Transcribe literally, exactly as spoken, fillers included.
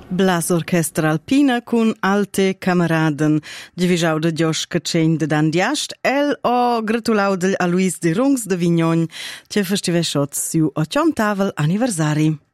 Blas Orchestra Alpina cun alte cameraden. Divisau de Josh Cacen de Dan Diast, el o gratulau del a Luis de Rungs de Vignon, che festive shots su o tavel anniversari.